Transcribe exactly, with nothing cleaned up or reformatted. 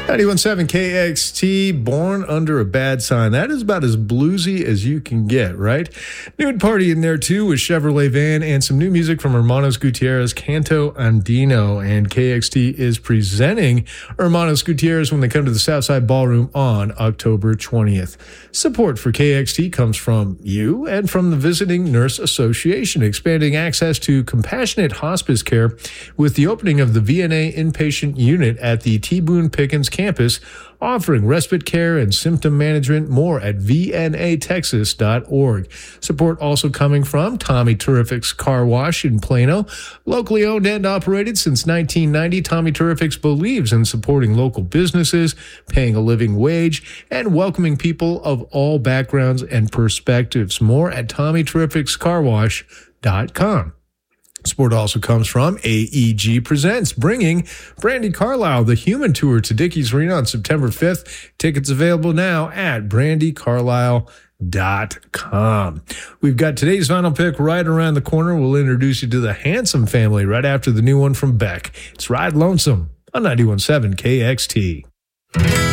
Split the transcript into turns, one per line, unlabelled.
ninety-one point seven K X T, Born Under a Bad Sign. That is about as bluesy as you can get, right? Nude Party in there, too, with Chevrolet Van and some new music from Hermanos Gutierrez, Canto Andino. And K X T is presenting Hermanos Gutierrez when they come to the Southside Ballroom on October twentieth. Support for K X T comes from you and from the Visiting Nurse Association, expanding access to compassionate hospice care with the opening of the V N A inpatient unit at the T. Boone Pickens campus, offering respite care and symptom management. More at V N A Texas dot org. Support also coming from Tommy Terrific's Car Wash in Plano. Locally owned and operated since nineteen ninety, Tommy Terrific's believes in supporting local businesses, paying a living wage, and welcoming people of all backgrounds and perspectives. More at Tommy Terrific's Car Wash dot com. Support also comes from A E G Presents, bringing Brandi Carlile, the Human Tour, to Dickies Arena on September fifth. Tickets available now at Brandi Carlile dot com. We've got today's final pick right around the corner. We'll introduce you to the Handsome Family right after the new one from Beck. It's Ride Lonesome on ninety-one point seven K X T.